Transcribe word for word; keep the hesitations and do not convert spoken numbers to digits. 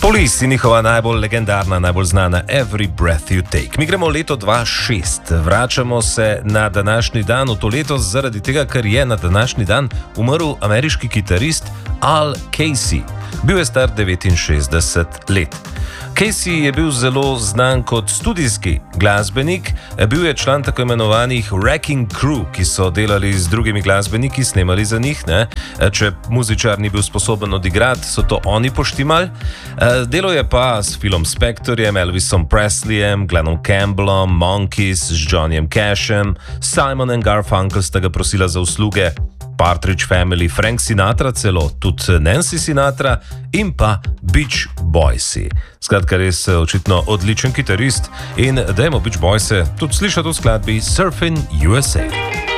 Police in njihova najbolj legendarna, najbolj znana Every Breath You Take. Mi gremo v leto dva tisoč šest. Vračamo se na današnji dan, v to leto zaradi tega, ker je na današnji dan umrl ameriški kitarist Al Casey. Bil je star devetinšestdeset let. Casey je bil zelo znan kot studijski glasbenik, bil je član tako imenovanih Wrecking Crew, ki so delali z drugimi glasbeniki, snemali za njih. Ne? Če muzičar ni bil sposoben odigrati, so to oni poštimali. Delo je pa s Philom Spectorjem, Elvisom Presleyjem, Glennom Campbellom, Monkees, z Johnnyjem Cashem, Simon and Garfunkel sta ga prosila za usluge, Partridge Family, Frank Sinatra, celo tudi Nancy Sinatra in pa Beach Boysi. Skratka, res očitno odličen kitarist in dajmo Beach Boyse tudi slišati v skladbi Surfing U S A.